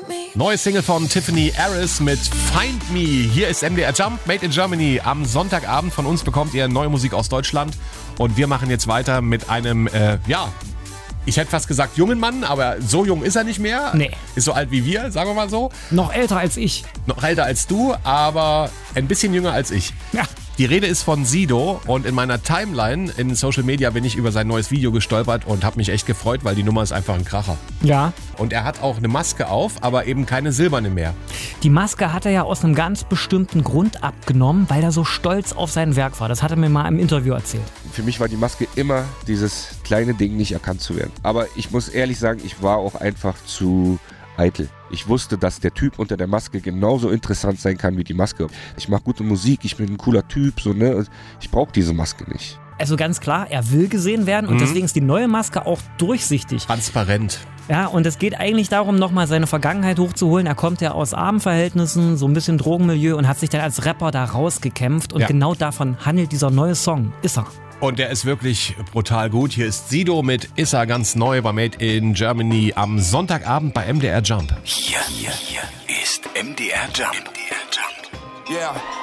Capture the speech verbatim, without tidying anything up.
Neue Single von Tiffany Harris mit Find Me. Hier ist M D R Jump, Made in Germany. Am Sonntagabend von uns bekommt ihr neue Musik aus Deutschland. Und wir machen jetzt weiter mit einem, äh, ja, ich hätte fast gesagt jungen Mann, aber so jung ist er nicht mehr. Nee. Ist so alt wie wir, sagen wir mal so. Noch älter als ich. Noch älter als du, aber ein bisschen jünger als ich. Ja. Die Rede ist von Sido und in meiner Timeline in Social Media bin ich über sein neues Video gestolpert und habe mich echt gefreut, weil die Nummer ist einfach ein Kracher. Ja. Und er hat auch eine Maske auf, aber eben keine silberne mehr. Die Maske hat er ja aus einem ganz bestimmten Grund abgenommen, weil er so stolz auf sein Werk war. Das hat er mir mal im Interview erzählt. Für mich war die Maske immer dieses kleine Ding, nicht erkannt zu werden. Aber ich muss ehrlich sagen, ich war auch einfach zu eitel. Ich wusste, dass der Typ unter der Maske genauso interessant sein kann wie die Maske. Ich mache gute Musik, ich bin ein cooler Typ, so, ne? Ich brauche diese Maske nicht. Also ganz klar, er will gesehen werden und mhm. deswegen ist die neue Maske auch durchsichtig. Transparent. Ja, und es geht eigentlich darum, nochmal seine Vergangenheit hochzuholen. Er kommt ja aus armen Verhältnissen, so ein bisschen Drogenmilieu und hat sich dann als Rapper da rausgekämpft. Und ja. genau davon handelt dieser neue Song. Ist er. Und der ist wirklich brutal gut. Hier ist Sido mit Issa ganz neu bei Made in Germany am Sonntagabend bei M D R Jump. Hier, hier, hier ist M D R Jump. M D R Jump. Yeah.